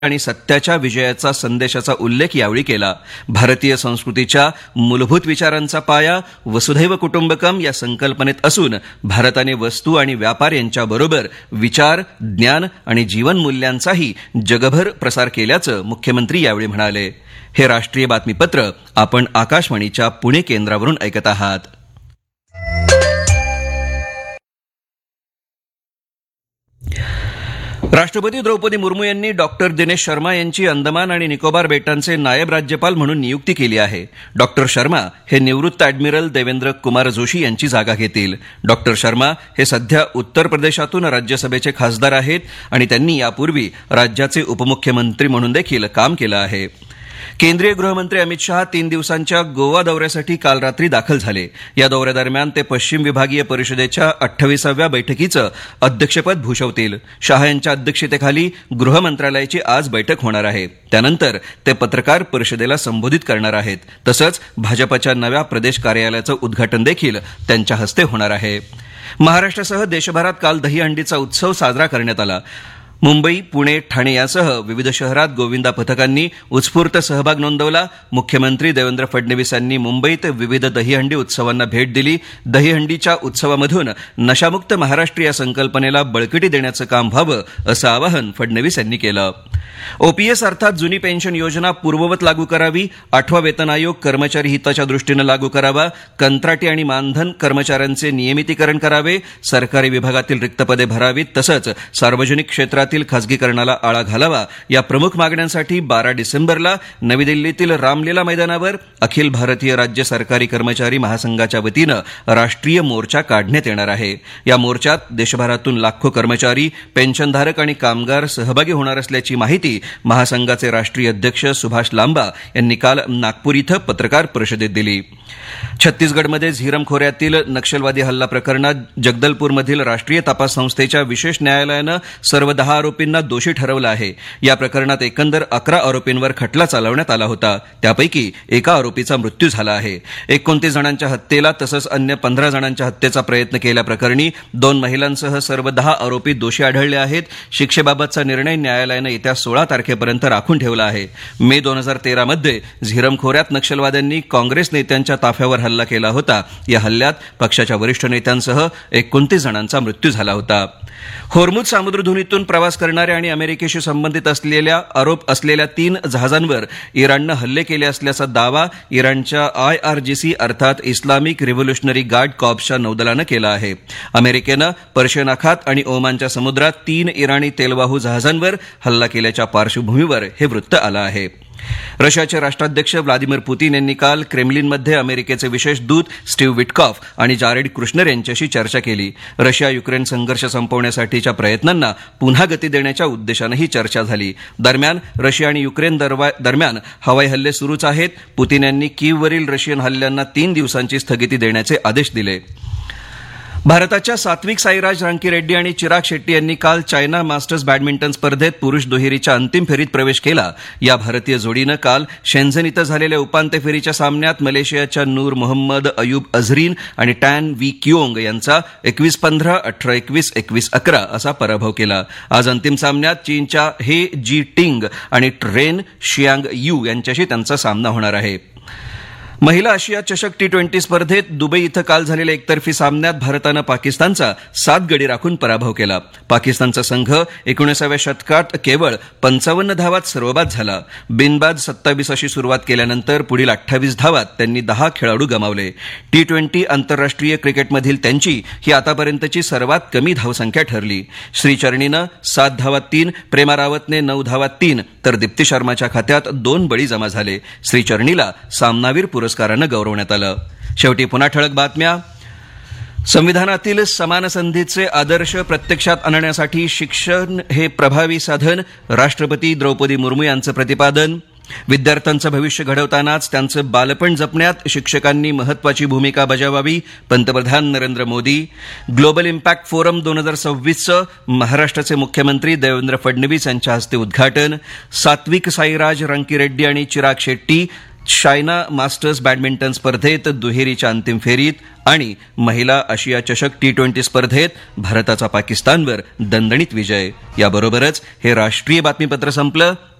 आणि सत्याच्या विजयाचा संदेशाचा उल्लेख यावेळी केला. भारतीय संस्कृतीच्या मूलभूत विचारांचा पाया वसुधैव कुटुंबकम या संकल्पनेत असून भारताने वस्तू आणि व्यापार यांच्याबरोबर विचार, ज्ञान आणि जीवनमूल्यांचाही जगभर प्रसार केल्याचं मुख्यमंत्री यावेळी म्हणाले. हे राष्ट्रीय बातमीपत्र आपण आकाशवाणीच्या पुणे केंद्रावरून ऐकत आहात. राष्ट्रपती द्रौपदी मुर्मू यांनी डॉक्टर दिनेश शर्मा यांची अंदमान आणि निकोबार बेटांचे नायब राज्यपाल म्हणून नियुक्ती केली आहे. डॉक्टर शर्मा हे निवृत्त ॲडमिरल देवेंद्र कुमार जोशी यांची जागा घेतील. डॉक्टर शर्मा हे सध्या उत्तर प्रदेशातून राज्यसभेचे खासदार आहेत आणि त्यांनी यापूर्वी राज्याचे उपमुख्यमंत्री म्हणून देखील काम केलं आहे. केंद्रीय गृहमंत्री अमित शहा 3 दिवसांच्या गोवा दौऱ्यासाठी काल रात्री दाखल झाले. या दौऱ्यादरम्यान ते पश्चिम विभागीय परिषदेच्या 28व्या बैठकीचं अध्यक्षपद भूषवतील. शहा यांच्या अध्यक्षतेखाली गृह मंत्रालयाची आज बैठक होणार आहे. त्यानंतर ते पत्रकार परिषदेला संबोधित करणार आहेत. तसंच भाजपच्या नव्या प्रदेश कार्यालयाचं उद्घाटन देखील त्यांच्या हस्ते होणार आहे. महाराष्ट्रासह देशभरात काल दहीहंडीचा उत्सव साजरा करण्यात आला. मुंबई, पुणे, ठाणे यासह विविध शहरात गोविंदा पथकांनी उत्स्फूर्त सहभाग नोंदवला. मुख्यमंत्री देवेंद्र फडणवीस यांनी मुंबईत विविध दहीहंडी उत्सवांना भेट दिली. दहीहंडीच्या उत्सवामधून नशामुक्त महाराष्ट्र या संकल्पनेला बळकटी देण्याचं काम व्हावं असं आवाहन फडणवीस यांनी केलं. ओपीएस अर्थात जुनी पेन्शन योजना पूर्ववत लागू करावी. 8वा वेतन आयोग कर्मचारी हिताच्या दृष्टीनं लागू करावा. कंत्राटी आणि मानधन कर्मचाऱ्यांचे नियमितीकरण करावे. सरकारी विभागातील रिक्त पदे भरावीत. तसंच सार्वजनिक क्षेत्रात खासगीकरणाला आळा घालावा. या प्रमुख मागण्यांसाठी 12 डिसेंबरला नवी दिल्लीतील रामलीला मैदानावर अखिल भारतीय राज्य सरकारी कर्मचारी महासंघाच्या वतीनं राष्ट्रीय मोर्चा काढण्यात येणार आहे. या मोर्चात देशभरातून लाखो कर्मचारी, पेन्शनधारक आणि कामगार सहभागी होणार असल्याची माहिती महासंघाचे राष्ट्रीय अध्यक्ष सुभाष लांबा यांनी काल नागपूर इथं पत्रकार परिषदेत दिली. छत्तीसगडमध्ये झीरम खोऱ्यातील नक्षलवादी हल्ला प्रकरणात जगदलपूरमधील राष्ट्रीय तपास संस्थेच्या विशेष न्यायालयानं सर्व 10 आरोपींना दोषी ठरवलं आहे. या प्रकरणात एकंदर 11 आरोपींवर खटला चालवण्यात आला होता. त्यापैकी एका आरोपीचा मृत्यू झाला आहे. 29 जणांच्या हत्येला तसंच अन्य 15 जणांच्या हत्येचा प्रयत्न केल्याप्रकरणी 2 महिलांसह सर्व 10 आरोपी दोषी आढळले आहेत. शिक्षेबाबतचा निर्णय न्यायालयानं येत्या 16 तारखेपर्यंत राखून ठेवला आहे. मे 2013 मध्ये झीरम खोऱ्यात नक्षलवाद्यांनी काँग्रेस नेत्यांच्या ताफ्यावर हल्ला केला होता. या हल्ल्यात पक्षाच्या वरिष्ठ नेत्यांसह 29 जणांचा मृत्यू झाला होता. होर्मुझ सामुद्रधुनीतून प्रवास करणाऱ्या आणि अमेरिकेशी संबंधित आरोप असलेल्या 3 जहाजांवर इराणनं हल्ले केले असल्याचा दावा इराणच्या IRGC अर्थात इस्लामिक रिव्होल्युशनरी गार्ड कॉर्प्सच्या नौदलानं केला आहे. अमेरिकेनं पर्शियन आखात आणि ओमानच्या समुद्रात 3 इराणी तेलवाहू जहाजांवर हल्ला केल्याच्या पार्श्वभूमीवर हे वृत्त आलं आहे. रशियाचे राष्ट्राध्यक्ष व्लादिमीर पुतीन यांनी काल क्रेमलिनमध्ये अमेरिकेचे विशेष दूत स्टीव्ह विटकॉफ आणि जारेड कुश्नर यांच्याशी चर्चा केली. रशिया युक्रेन संघर्ष संपवण्यासाठीच्या प्रयत्नांना पुन्हा गती देण्याच्या उद्देशानं ही चर्चा झाली. दरम्यान रशिया आणि युक्रेन दरम्यान हवाई हल्ले सुरूच आहेत. पुतीन यांनी कीववरील रशियन हल्ल्यांना 3 दिवसांची स्थगिती देण्याचे आदेश दिले. भारताच्या सात्विक साईराज रांकीरेड्डी आणि चिराग शेट्टी यांनी काल चायना मास्टर्स बॅडमिंटन स्पर्धेत पुरुष दुहेरीच्या अंतिम फेरीत प्रवेश केला. या भारतीय जोडीनं काल शेन्झेन इथं झालेल्या उपांत्य फेरीच्या सामन्यात मलेशियाच्या नूर मोहम्मद अयूब अझरीन आणि टॅन व्ही क्योंग यांचा 21-15, 18-21, 21-11 असा पराभव केला. आज अंतिम सामन्यात चीनच्या हे जी टिंग आणि ट्रेन शियांग यू यांच्याशी त्यांचा सामना होणार आहे. महिला आशिया चषक T20 स्पर्धेत दुबई इथं काल झालेल्या एकतर्फी सामन्यात भारतानं पाकिस्तानचा 7 गडी राखून पराभव केला. पाकिस्तानचा संघ 19व्या शतकात केवळ 55 धावात सर्वबाद झाला. बिनबाद 27 अशी सुरुवात केल्यानंतर पुढील 28 धावात त्यांनी 10 खेळाडू गमावले. T20 आंतरराष्ट्रीय क्रिकेटमधील त्यांची ही आतापर्यंतची सर्वात कमी धावसंख्या ठरली. श्रीचरणीनं 7 धावात 3, प्रेमा रावतने 9 धावात 3 तर दीप्ती शर्माच्या खात्यात 2 बळी जमा झाले. श्रीचरणीला सामनावीर पुरस्कारानं गौरवण्यात आलं. शेवटी पुन्हा ठळक बातम्या. संविधानातील समान संधीचे आदर्श प्रत्यक्षात आणण्यासाठी शिक्षण हे प्रभावी साधन. राष्ट्रपती द्रौपदी मुर्मू यांचं प्रतिपादन. विद्यार्थ्यांचं भविष्य घडवतानाच त्यांचं बालपण जपण्यात शिक्षकांनी महत्वाची भूमिका बजावावी. पंतप्रधान Narendra Modi. Global impact forum 2026चं महाराष्ट्राचे मुख्यमंत्री देवेंद्र फडणवीस यांच्या हस्ते उद्घाटन. सात्विक साईराज रांकीरेड्डी आणि Chirag Shetty China masters badminton स्पर्धेत दुहेरीच्या अंतिम फेरीत आणि महिला आशिया चषक T20 स्पर्धेत भारताचा पाकिस्तानवर दणदणीत विजय. याबरोबरच हे राष्ट्रीय बातमीपत्र संपलं.